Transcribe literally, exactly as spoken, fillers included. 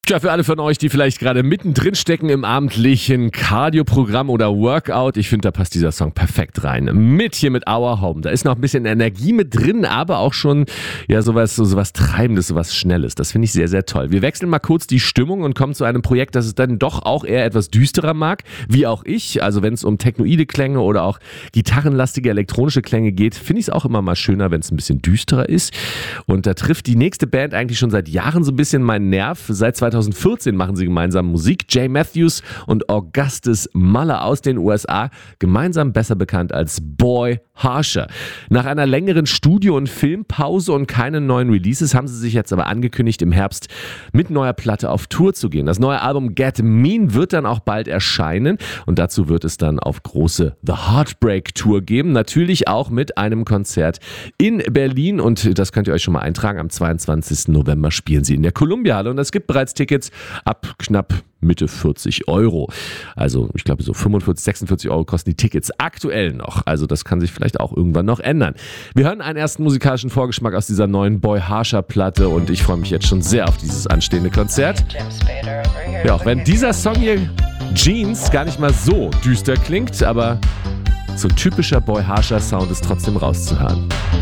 Tja, für alle von euch, die vielleicht gerade mittendrin stecken im abendlichen Cardio-Programm oder Workout, ich finde, da passt dieser Song perfekt rein. Mit hier mit Our Home. Da ist noch ein bisschen Energie mit drin, aber auch schon ja sowas, so, sowas Treibendes, sowas Schnelles. Das finde ich sehr, sehr toll. Wir wechseln mal kurz die Stimmung und kommen zu einem Projekt, das es dann doch auch eher etwas düsterer mag, wie auch ich. Also wenn es um technoide Klänge oder auch gitarrenlastige elektronische Klänge geht, finde ich es auch immer mal schöner, wenn es ein bisschen düsterer ist. Und da trifft die nächste Band eigentlich schon seit Jahren so ein bisschen meinen Nerv. Seit zweitausendvierzehn machen sie gemeinsam Musik. Jay Matthews und Augustus Muller aus den U S A, gemeinsam besser bekannt als Boy Harsher. Nach einer längeren Studio- und Filmpause und keinen neuen Releases haben sie sich jetzt aber angekündigt, im Herbst mit neuer Platte auf Tour zu gehen. Das neue Album Get Mean wird dann auch bald erscheinen und dazu wird es dann auf große The Heartbreak Tour geben. Natürlich auch mit einem Konzert in Berlin und das könnt ihr euch schon mal eintragen. Am zweiundzwanzigsten November spielen sie in der Columbia Halle und es gibt bereits Tickets ab knapp Mitte vierzig Euro. Also ich glaube so fünfundvierzig, sechsundvierzig Euro kosten die Tickets aktuell noch. Also das kann sich vielleicht auch irgendwann noch ändern. Wir hören einen ersten musikalischen Vorgeschmack aus dieser neuen Boy Harsher Platte und ich freue mich jetzt schon sehr auf dieses anstehende Konzert. Ja, auch wenn dieser Song hier, Jeans, gar nicht mal so düster klingt, aber so ein typischer Boy Harsher Sound ist trotzdem rauszuhören.